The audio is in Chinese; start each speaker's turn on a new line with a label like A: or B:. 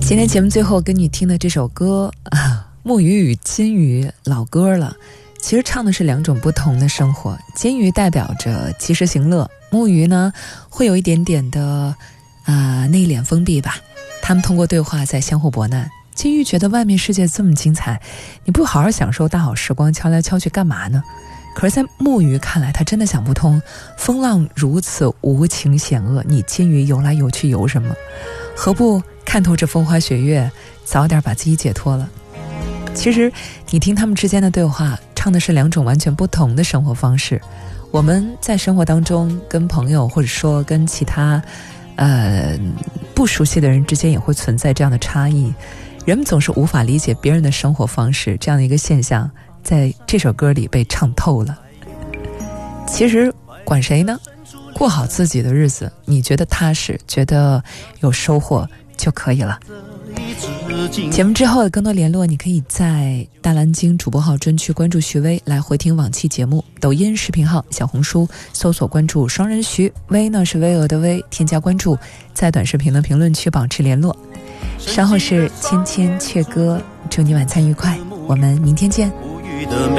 A: 今天节目最后跟你听的这首歌木鱼与金鱼，老歌了，其实唱的是两种不同的生活。金鱼代表着及时行乐，木鱼呢会有一点点的内敛封闭吧，他们通过对话在相互博难。金鱼觉得外面世界这么精彩，你不好好享受大好时光，敲来敲去干嘛呢？可是在木鱼看来，他真的想不通，风浪如此无情险恶，你金鱼游来游去游什么？何不看透这风花雪月，早点把自己解脱了？其实你听他们之间的对话，唱的是两种完全不同的生活方式。我们在生活当中跟朋友或者说跟其他不熟悉的人之间也会存在这样的差异，人们总是无法理解别人的生活方式，这样的一个现象在这首歌里被唱透了。其实管谁呢？过好自己的日子，你觉得踏实，觉得有收获就可以了。节目之后有更多联络，你可以在大蓝鲸主播号专区关注徐薇来回听往期节目，抖音视频号、小红书搜索关注双人徐，薇呢是巍峨的薇，添加关注，在短视频的评论区保持联络。稍后是芊芊雀歌，祝你晚餐愉快，我们明天见。